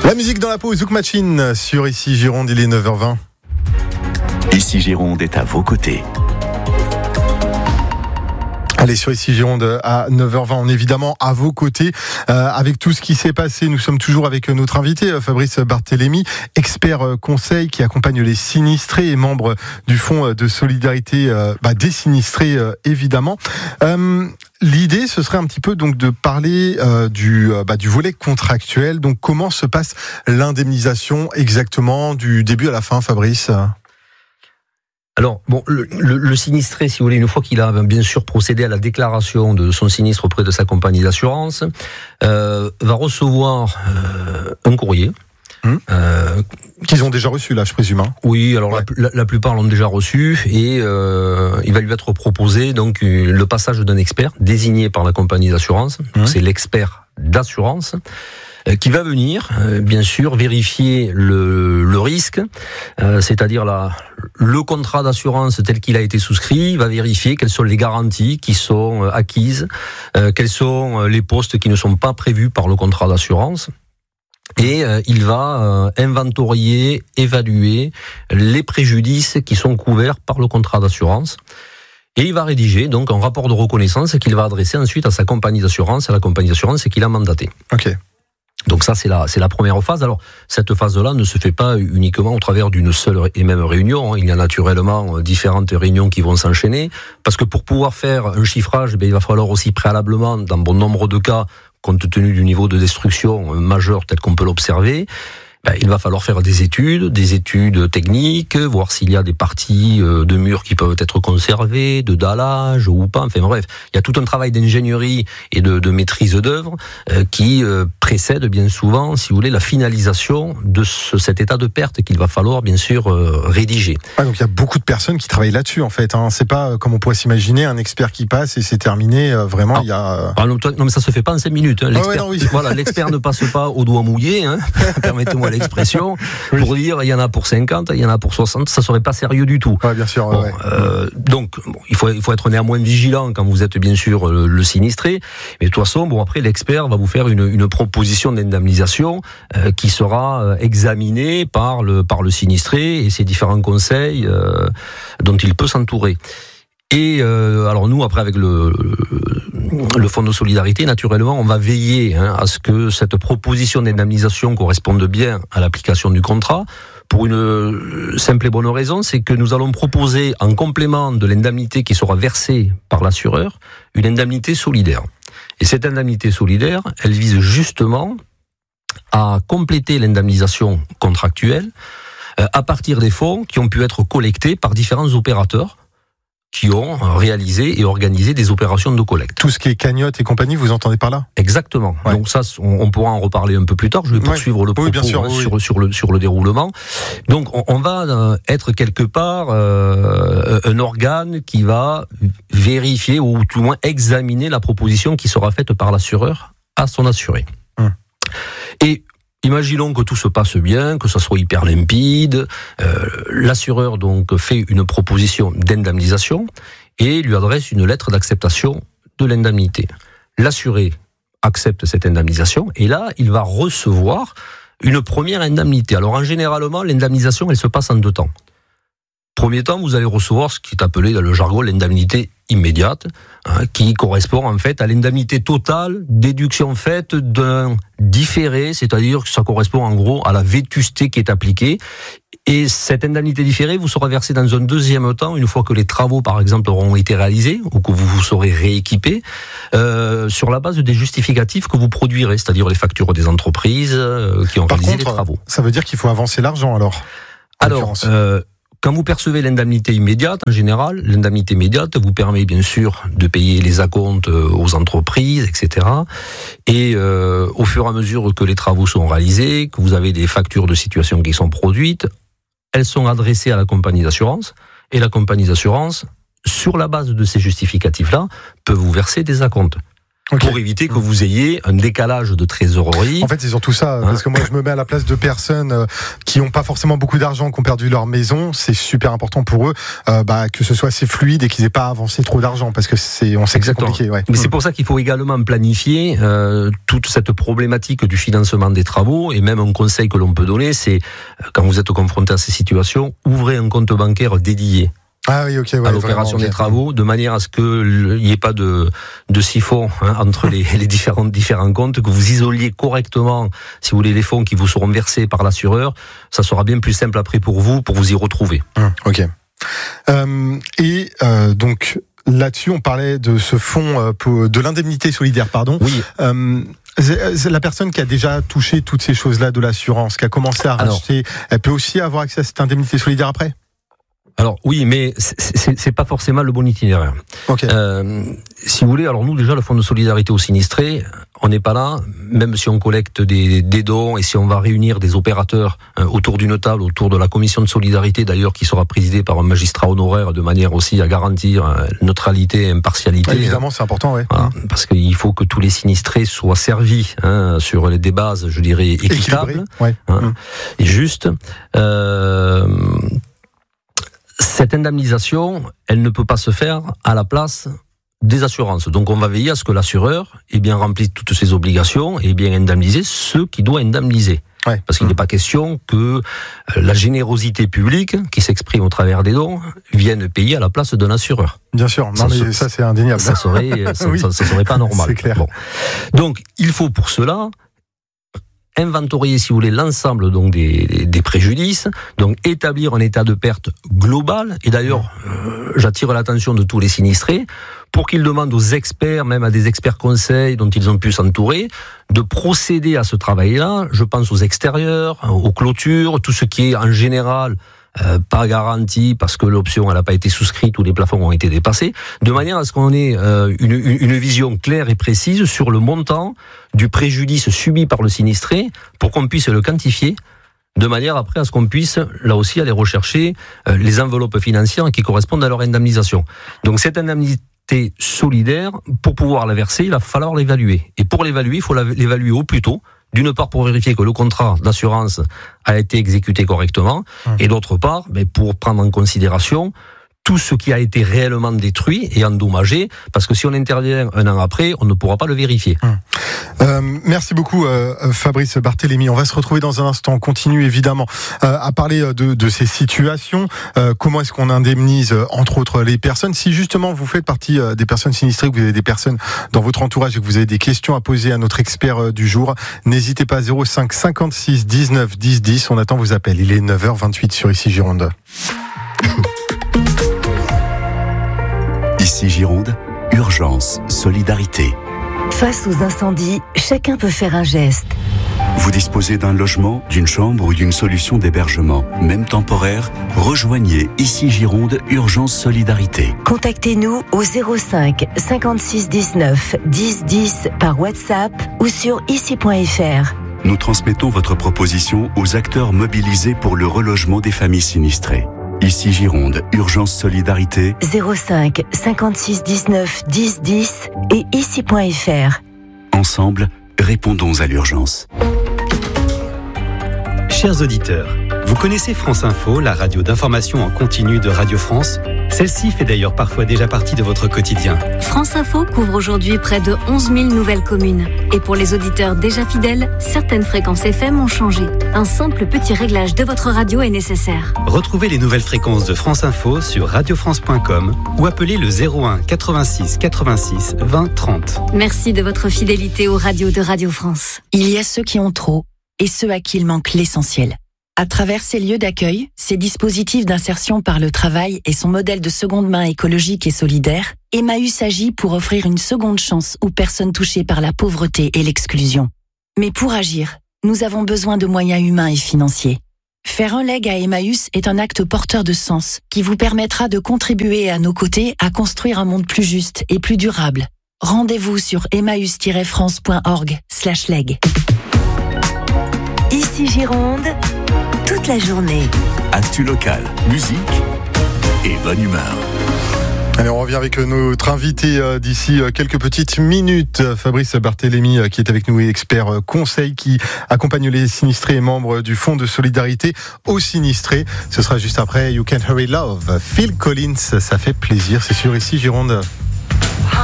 La musique dans la peau, Zouk Machine sur Ici Gironde, il est 9h20. Ici Gironde est à vos côtés. Allez, sur Ici Gironde à 9h20, on est évidemment à vos côtés avec tout ce qui s'est passé. Nous sommes toujours avec notre invité Fabrice Barthélémy, expert conseil qui accompagne les sinistrés et membre du Fonds de solidarité des sinistrés évidemment. L'idée, ce serait un petit peu donc de parler du volet contractuel. Donc, comment se passe l'indemnisation exactement du début à la fin, Fabrice ? Alors, bon, le sinistré, si vous voulez, une fois qu'il a bien sûr procédé à la déclaration de son sinistre auprès de sa compagnie d'assurance, va recevoir un courrier. Qu'ils ont déjà reçu là, je présume. Oui, alors ouais. la plupart l'ont déjà reçu et il va lui être proposé donc le passage d'un expert désigné par la compagnie d'assurance. C'est l'expert d'assurance qui va venir, bien sûr, vérifier le risque, c'est-à-dire le contrat d'assurance tel qu'il a été souscrit. Il va vérifier quelles sont les garanties qui sont acquises, quels sont les postes qui ne sont pas prévus par le contrat d'assurance. Et il va inventorier, évaluer les préjudices qui sont couverts par le contrat d'assurance. Et il va rédiger donc un rapport de reconnaissance qu'il va adresser ensuite à sa compagnie d'assurance, à la compagnie d'assurance qu'il a mandatée. Ok. Donc ça, c'est la première phase. Alors, cette phase-là ne se fait pas uniquement au travers d'une seule et même réunion. Il y a naturellement différentes réunions qui vont s'enchaîner. Parce que pour pouvoir faire un chiffrage, il va falloir aussi préalablement, dans bon nombre de cas, compte tenu du niveau de destruction majeur tel qu'on peut l'observer, il va falloir faire des études techniques, voir s'il y a des parties de murs qui peuvent être conservées, de dallage ou pas. Enfin bref, il y a tout un travail d'ingénierie et de maîtrise d'œuvre qui précède bien souvent, si vous voulez, la finalisation de cet état de perte qu'il va falloir bien sûr rédiger. Ah, donc il y a beaucoup de personnes qui travaillent là-dessus en fait. C'est pas comme on pourrait s'imaginer un expert qui passe et c'est terminé. Vraiment, il y a. Non, mais ça se fait pas en 5 minutes. L'expert, voilà, l'expert ne passe pas au doigt mouillé. Permettez-moi l'expression, pour dire il y en a pour 50, il y en a pour 60, ça serait pas sérieux du tout. Ouais, bien sûr. Bon, donc il faut être néanmoins vigilant quand vous êtes bien sûr le sinistré. Mais de toute façon, après l'expert va vous faire une proposition d'indemnisation qui sera examinée par le sinistré et ses différents conseils dont il peut s'entourer. Et alors nous, après avec le Fonds de solidarité, naturellement, on va veiller à ce que cette proposition d'indemnisation corresponde bien à l'application du contrat. Pour une simple et bonne raison, c'est que nous allons proposer, en complément de l'indemnité qui sera versée par l'assureur, une indemnité solidaire. Et cette indemnité solidaire, elle vise justement à compléter l'indemnisation contractuelle à partir des fonds qui ont pu être collectés par différents opérateurs qui ont réalisé et organisé des opérations de collecte. Tout ce qui est cagnotte et compagnie, vous entendez par là ? Exactement. Ouais. Donc ça, on pourra en reparler un peu plus tard. Je vais poursuivre le propos sur le déroulement. Donc on va être quelque part un organe qui va vérifier ou tout le moins examiner la proposition qui sera faite par l'assureur à son assuré. Et imaginons que tout se passe bien, que ça soit hyper limpide. L'assureur donc fait une proposition d'indemnisation et lui adresse une lettre d'acceptation de l'indemnité. L'assuré accepte cette indemnisation et là, il va recevoir une première indemnité. Alors en généralement, l'indemnisation, elle se passe en 2 temps. Premier temps, vous allez recevoir ce qui est appelé dans le jargon l'indemnité immédiate, qui correspond en fait à l'indemnité totale, déduction faite d'un différé, c'est-à-dire que ça correspond en gros à la vétusté qui est appliquée. Et cette indemnité différée vous sera versée dans un deuxième temps, une fois que les travaux par exemple auront été réalisés ou que vous vous serez rééquipé, sur la base des justificatifs que vous produirez, c'est-à-dire les factures des entreprises qui ont réalisé les travaux. Ça veut dire qu'il faut avancer l'argent alors ? Quand vous percevez l'indemnité immédiate, en général, l'indemnité immédiate vous permet bien sûr de payer les acomptes aux entreprises, etc. Et au fur et à mesure que les travaux sont réalisés, que vous avez des factures de situation qui sont produites, elles sont adressées à la compagnie d'assurance. Et la compagnie d'assurance, sur la base de ces justificatifs-là, peut vous verser des acomptes. pour éviter que vous ayez un décalage de trésorerie. En fait, c'est surtout ça, parce que moi, je me mets à la place de personnes qui n'ont pas forcément beaucoup d'argent, qui ont perdu leur maison. C'est super important pour eux que ce soit assez fluide et qu'ils n'aient pas avancé trop d'argent, parce que on sait que c'est compliqué. Ouais. Mais c'est pour ça qu'il faut également planifier toute cette problématique du financement des travaux, et même un conseil que l'on peut donner, c'est quand vous êtes confronté à ces situations, ouvrez un compte bancaire dédié. Ah oui, okay, à l'opération des travaux, de manière à ce qu'il n'y ait pas de siphon entre les différents comptes, que vous isoliez correctement, si vous voulez, les fonds qui vous seront versés par l'assureur. Ça sera bien plus simple après pour vous y retrouver. Ok. Donc là-dessus, on parlait de ce fonds de l'indemnité solidaire, pardon. Oui. C'est la personne qui a déjà touché toutes ces choses-là de l'assurance, qui a commencé à racheter, elle peut aussi avoir accès à cette indemnité solidaire après ? Alors oui, mais c'est pas forcément le bon itinéraire. Okay. Si vous voulez, alors nous déjà le fonds de solidarité aux sinistrés, on n'est pas là, même si on collecte des dons et si on va réunir des opérateurs autour d'une table, autour de la commission de solidarité d'ailleurs qui sera présidée par un magistrat honoraire de manière aussi à garantir neutralité et impartialité. Évidemment, c'est important, oui. Voilà, parce qu'il faut que tous les sinistrés soient servis sur des bases, je dirais, équitables, et justes. Cette indemnisation, elle ne peut pas se faire à la place des assurances. Donc on va veiller à ce que l'assureur remplisse toutes ses obligations et indemniser ceux qui doivent indemniser. Ouais. Parce qu'il n'est pas question que la générosité publique, qui s'exprime au travers des dons, vienne payer à la place d'un assureur. Bien sûr, ça c'est indéniable. Ça serait, ça serait pas normal. C'est clair. Bon. Donc il faut pour cela inventorier, si vous voulez, l'ensemble donc des préjudices, donc établir un état de perte global. Et d'ailleurs, j'attire l'attention de tous les sinistrés pour qu'ils demandent aux experts, même à des experts conseils dont ils ont pu s'entourer, de procéder à ce travail-là. Je pense aux extérieurs, aux clôtures, tout ce qui est en général pas garanti parce que l'option elle n'a pas été souscrite ou les plafonds ont été dépassés, de manière à ce qu'on ait une vision claire et précise sur le montant du préjudice subi par le sinistré pour qu'on puisse le quantifier, de manière après à ce qu'on puisse là aussi aller rechercher les enveloppes financières qui correspondent à leur indemnisation. Donc cette indemnité solidaire, pour pouvoir la verser, il va falloir l'évaluer. Et pour l'évaluer, il faut l'évaluer au plus tôt. D'une part pour vérifier que le contrat d'assurance a été exécuté correctement, et d'autre part pour prendre en considération tout ce qui a été réellement détruit et endommagé, parce que si on intervient un an après, on ne pourra pas le vérifier. Merci beaucoup Fabrice Barthélémy. On va se retrouver dans un instant. On continue évidemment à parler de ces situations. Comment est-ce qu'on indemnise entre autres les personnes? Si justement vous faites partie des personnes sinistrées, que vous avez des personnes dans votre entourage et que vous avez des questions à poser à notre expert du jour, n'hésitez pas, 05 56 19 10 10. On attend vos appels. Il est 9h28 sur Ici Gironde. Ici Gironde, urgence, solidarité. Face aux incendies, chacun peut faire un geste. Vous disposez d'un logement, d'une chambre ou d'une solution d'hébergement, même temporaire, rejoignez Ici Gironde, urgence, solidarité. Contactez-nous au 05 56 19 10 10 par WhatsApp ou sur ici.fr. Nous transmettons votre proposition aux acteurs mobilisés pour le relogement des familles sinistrées. Ici Gironde, urgence solidarité. 05 56 19 10 10 et ici.fr. Ensemble, répondons à l'urgence. Chers auditeurs, vous connaissez France Info, la radio d'information en continu de Radio France? Celle-ci fait d'ailleurs parfois déjà partie de votre quotidien. France Info couvre aujourd'hui près de 11 000 nouvelles communes. Et pour les auditeurs déjà fidèles, certaines fréquences FM ont changé. Un simple petit réglage de votre radio est nécessaire. Retrouvez les nouvelles fréquences de France Info sur radiofrance.com ou appelez le 01 86 86 20 30. Merci de votre fidélité aux radios de Radio France. Il y a ceux qui ont trop et ceux à qui il manque l'essentiel. À travers ces lieux d'accueil, ces dispositifs d'insertion par le travail et son modèle de seconde main écologique et solidaire, Emmaüs agit pour offrir une seconde chance aux personnes touchées par la pauvreté et l'exclusion. Mais pour agir, nous avons besoin de moyens humains et financiers. Faire un leg à Emmaüs est un acte porteur de sens qui vous permettra de contribuer à nos côtés à construire un monde plus juste et plus durable. Rendez-vous sur emmaüs-france.org/leg. Ici Gironde, toute la journée. Actu local, musique et bonne humeur. Allez, on revient avec notre invité d'ici quelques petites minutes, Fabrice Barthélémy, qui est avec nous, expert conseil, qui accompagne les sinistrés et membres du Fonds de solidarité aux sinistrés. Ce sera juste après You Can Hurry Love, Phil Collins, ça fait plaisir, c'est sûr, ici Gironde.